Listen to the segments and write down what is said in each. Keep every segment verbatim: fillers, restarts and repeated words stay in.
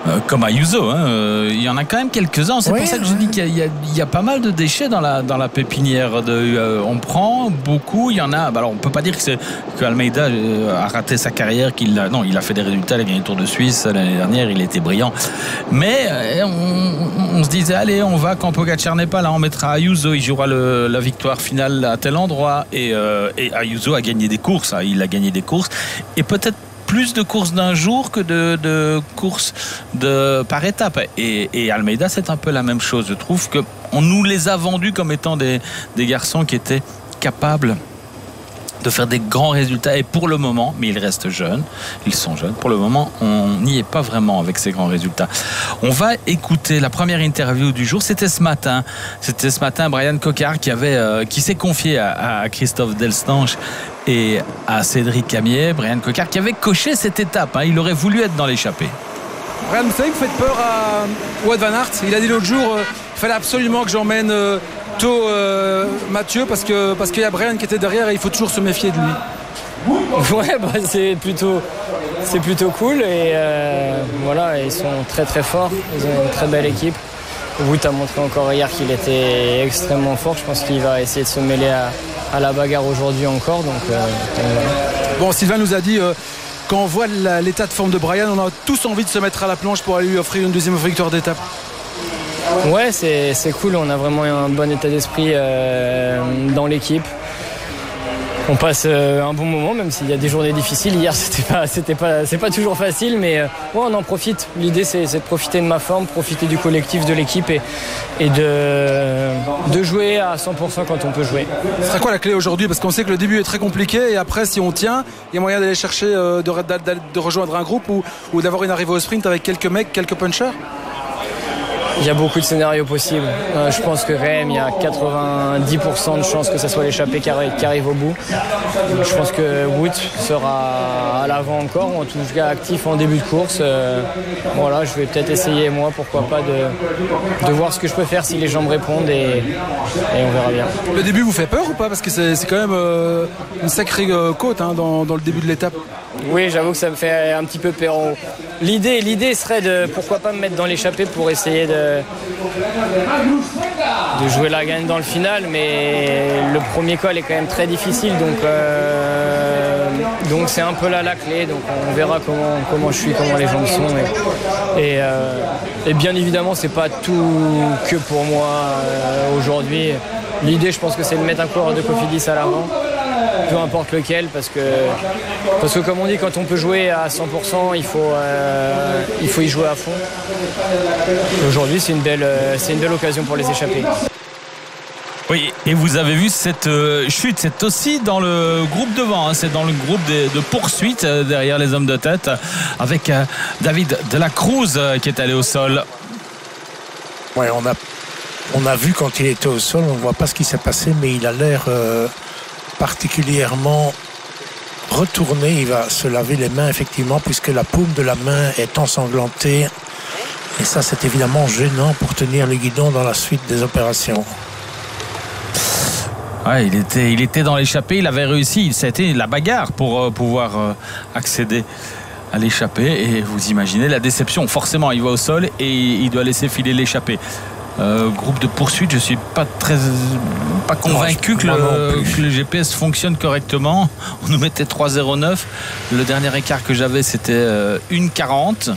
comme Ayuso, hein. euh, il y en a quand même quelques-uns. C'est oui, pour ça que je dis qu'il y a, il y a pas mal de déchets dans la, dans la pépinière. De, euh, on prend beaucoup, il y en a. Bah alors on peut pas dire que, c'est, que Almeida a raté sa carrière. Qu'il a, non, il a fait des résultats, il a gagné le Tour de Suisse l'année dernière, il était brillant. Mais euh, on, on se disait, allez, on va quand Pogacar n'est pas là, on mettra Ayuso, il jouera le, la victoire finale à tel endroit. Et, euh, et Ayuso a gagné des courses, hein, il a gagné des courses. Et peut-être plus de courses d'un jour que de, de courses de, par étape. Et, et Almeida, c'est un peu la même chose. Je trouve qu'on nous les a vendus comme étant des, des garçons qui étaient capables de faire des grands résultats. Et pour le moment, mais ils restent jeunes, ils sont jeunes, pour le moment, on n'y est pas vraiment avec ces grands résultats. On va écouter la première interview du jour. C'était ce matin. C'était ce matin Brian Cocard qui, avait, euh, qui s'est confié à, à Christophe Delstange et à Cédric Camier. Brian Cocard qui avait coché cette étape, hein. Il aurait voulu être dans l'échappée. Brian, vous savez que vous faites peur à Wout van Aert. Il a dit l'autre jour, euh, il fallait absolument que j'emmène euh, tôt euh, Mathieu parce que parce qu'il y a Brian qui était derrière et il faut toujours se méfier de lui. Ouais, bah c'est plutôt c'est plutôt cool et euh, voilà, ils sont très très forts. Ils ont une très belle équipe. Wout a montré encore hier qu'il était extrêmement fort. Je pense qu'il va essayer de se mêler à, à la bagarre aujourd'hui encore. Donc, euh, voilà. Bon, Sylvain nous a dit. Euh, Quand on voit la, l'état de forme de Brian, on a tous envie de se mettre à la planche pour aller lui offrir une deuxième victoire d'étape. Ouais, c'est, c'est cool. On a vraiment un bon état d'esprit euh, dans l'équipe. On passe euh, un bon moment, même s'il y a des journées difficiles. Hier, c'était pas, c'était pas, c'est pas toujours facile, mais euh, ouais, on en profite. L'idée, c'est, c'est de profiter de ma forme, profiter du collectif, de l'équipe et, et de, de jouer à cent pour cent quand on peut jouer. Ce sera quoi la clé aujourd'hui ? Parce qu'on sait que le début est très compliqué et après, si on tient, il y a moyen d'aller chercher, euh, de, de, de rejoindre un groupe ou, ou d'avoir une arrivée au sprint avec quelques mecs, quelques punchers ? Il y a beaucoup de scénarios possibles. Euh, je pense que quand même, il y a quatre-vingt-dix pour cent de chances que ça soit l'échappée qui arrive, qui arrive au bout. Je pense que Wout sera à l'avant encore, ou en tout cas actif en début de course. Euh, voilà, je vais peut-être essayer, moi, pourquoi pas, de, de voir ce que je peux faire si les gens me répondent et, et on verra bien. Le début vous fait peur ou pas ? Parce que c'est, c'est quand même euh, une sacrée euh, côte hein, dans, dans le début de l'étape. Oui, j'avoue que ça me fait un petit peu peur. L'idée, l'idée serait de pourquoi pas me mettre dans l'échappée pour essayer de, de jouer la gagne dans le final, mais le premier col est quand même très difficile, donc, euh, donc c'est un peu là la clé. Donc on verra comment, comment je suis, comment les gens sont. Et, et, euh, et bien évidemment, c'est pas tout que pour moi euh, aujourd'hui. L'idée, je pense que c'est de mettre un coureur de Cofidis à l'avant. Peu importe lequel, parce que, parce que comme on dit, quand on peut jouer à cent pour cent, il faut, euh, il faut y jouer à fond. Et aujourd'hui, c'est une belle, c'est une belle occasion pour les échapper. Oui, et vous avez vu cette euh, chute, c'est aussi dans le groupe devant, hein, c'est dans le groupe de, de poursuite euh, derrière les hommes de tête, avec euh, David de la Cruz euh, qui est allé au sol. Ouais, on a, on a vu quand il était au sol, on ne voit pas ce qui s'est passé, mais il a l'air euh, particulièrement retourné. Il va se laver les mains, effectivement, puisque la paume de la main est ensanglantée. Et ça, c'est évidemment gênant pour tenir le guidon dans la suite des opérations. Ouais, il était, il était dans l'échappée, il avait réussi, ça a été la bagarre pour euh, pouvoir euh, accéder à l'échappée. Et vous imaginez la déception. Forcément, il va au sol et il doit laisser filer l'échappée. Euh, groupe de poursuite, je suis pas très pas convaincu non, que, le, que le G P S fonctionne correctement. On nous mettait trois zéro neuf. Le dernier écart que j'avais, c'était euh, une quarante.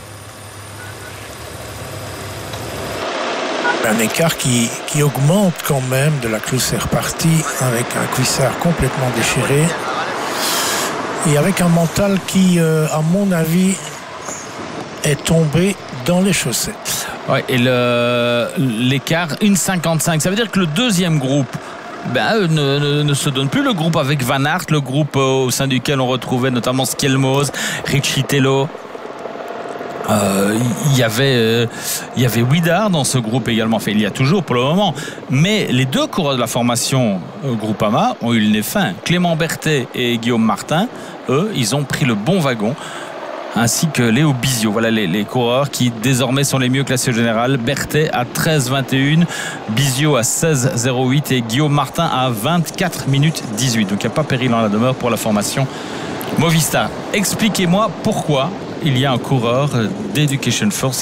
Un écart qui, qui augmente quand même. De la Cruz est reparti avec un cuissard complètement déchiré et avec un mental qui, euh, à mon avis, est tombé dans les chaussettes. Ouais, et le, l'écart une cinquante-cinq, ça veut dire que le deuxième groupe ben, ne, ne, ne se donne plus. Le groupe avec Van Aert, le groupe au sein duquel on retrouvait notamment Skelmos, Richie Tello. Euh, il y avait euh, il y avait Ouidar dans ce groupe également, enfin il y a toujours pour le moment, mais les deux coureurs de la formation euh, Groupama ont eu le nez fin. Clément Berthet et Guillaume Martin, eux, ils ont pris le bon wagon, ainsi que Léo Bizio. Voilà les, les coureurs qui désormais sont les mieux classés au général. Berthet à treize vingt et un, Bizio à seize zéro huit et Guillaume Martin à vingt-quatre minutes dix-huit. Donc il n'y a pas péril en la demeure pour la formation Movistar. Expliquez-moi pourquoi il y a un coureur d'Education First